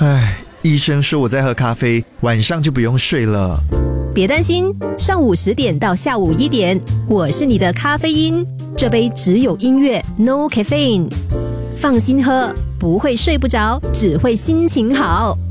唉，医生说我在喝咖啡，晚上就不用睡了。 别担心，上午10点到下午1点，我是你的咖啡因，这杯只有音乐 ，No caffeine， 放心喝，不会睡不着，只会心情好。